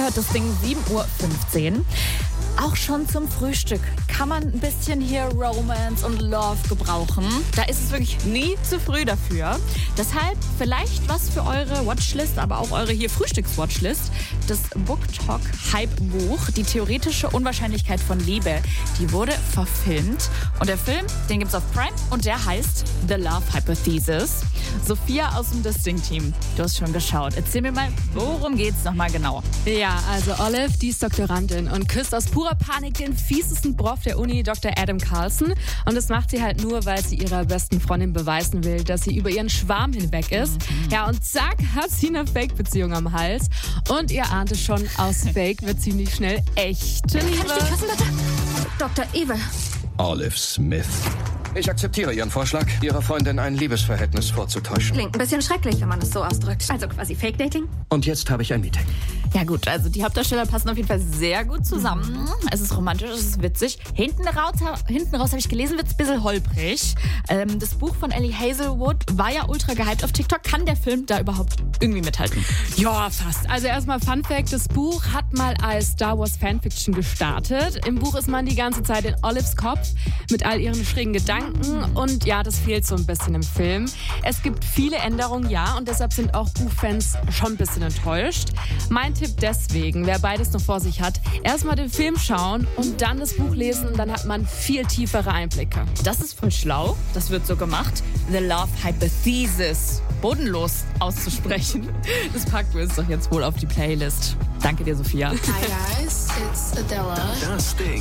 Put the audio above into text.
Ihr hört das Ding 7:15 Uhr. Auch schon zum Frühstück kann man ein bisschen hier Romance und Love gebrauchen. Da ist es wirklich nie zu früh dafür. Deshalb vielleicht was für eure Watchlist, aber auch eure hier Frühstücks-Watchlist. Das BookTok-Hype-Buch, die theoretische Unwahrscheinlichkeit von Liebe, die wurde verfilmt. Und der Film, den gibt's auf Prime und der heißt The Love Hypothesis. Sophia aus dem Distinct-Team, du hast schon geschaut. Erzähl mir mal, worum geht's nochmal genau? Ja, also Olive, die ist Doktorandin und küsst aus purer Panik den fiesesten Prof der Uni, Dr. Adam Carlson. Und das macht sie halt nur, weil sie ihrer besten Freundin beweisen will, dass sie über ihren Schwarm hinweg ist. Ja, und zack, hat sie eine Fake-Beziehung am Hals. Und ihr ahnt es schon, aus Fake wird ziemlich schnell echte Liebe. Kann ich dich küssen, bitte? Dr. Evil. Olive Smith. Ich akzeptiere Ihren Vorschlag, Ihrer Freundin ein Liebesverhältnis vorzutäuschen. Klingt ein bisschen schrecklich, wenn man es so ausdrückt. Also quasi Fake-Dating? Und jetzt habe ich ein Meeting. Ja gut, also die Hauptdarsteller passen auf jeden Fall sehr gut zusammen. Es ist romantisch, es ist witzig. Hinten raus habe ich gelesen, wird es ein bisschen holprig. Das Buch von Ellie Hazelwood war ja ultra gehypt auf TikTok. Kann der Film da überhaupt irgendwie mithalten? Ja, fast. Also erstmal Fun Fact, das Buch hat mal als Star Wars Fanfiction gestartet. Im Buch ist man die ganze Zeit in Olives Kopf mit all ihren schrägen Gedanken und ja, das fehlt so ein bisschen im Film. Es gibt viele Änderungen, ja, und deshalb sind auch Buchfans schon ein bisschen enttäuscht. Mein Tipp deswegen, wer beides noch vor sich hat, erstmal den Film schauen und dann das Buch lesen, dann hat man viel tiefere Einblicke. Das ist voll schlau, das wird so gemacht. The Love Hypothesis, bodenlos auszusprechen. Das packen wir uns doch jetzt wohl auf die Playlist. Danke dir, Sophia. Hi guys, it's Adela. Das Ding.